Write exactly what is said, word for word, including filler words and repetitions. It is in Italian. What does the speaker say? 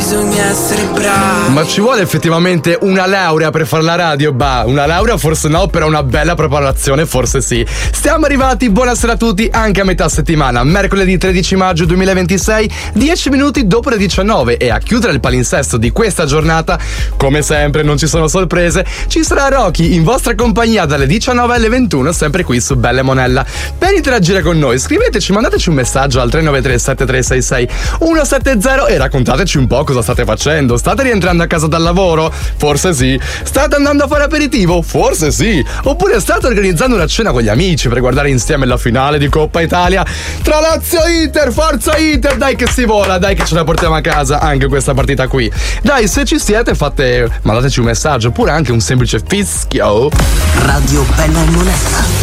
bisogna essere bravi. Ma ci vuole effettivamente una laurea per fare la radio? Bah, una laurea forse no, però una bella preparazione forse sì. Stiamo arrivati, buonasera a tutti, anche a metà settimana, mercoledì tredici maggio duemilaventisei, dieci minuti dopo le diciannove, e a chiudere il palinsesto di questa giornata, come sempre non ci sono sorprese, ci sarà Rocky in vostra compagnia dalle diciannove alle ventuno, sempre qui su Belle Monella. Per interagire con noi scriveteci, mandateci un messaggio al tre nove tre sette tre sei sei uno sette zero e raccontateci un po' cosa state facendo. State rientrando a casa dal lavoro? Forse sì. State andando a fare aperitivo? Forse sì. Oppure state organizzando una cena con gli amici per guardare insieme la finale di Coppa Italia tra Lazio e Inter. Forza Inter, dai che si vola, dai che ce la portiamo a casa anche questa partita qui. Dai, se ci siete fate, mandateci un messaggio, oppure anche un semplice fischio. Radio Bella e Monella.